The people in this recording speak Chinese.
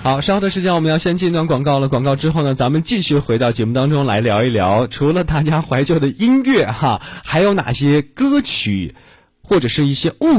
好，稍后的时间我们要先进一段广告了。广告之后呢，咱们继续回到节目当中来聊一聊，除了大家怀旧的音乐哈，还有哪些歌曲或者是一些物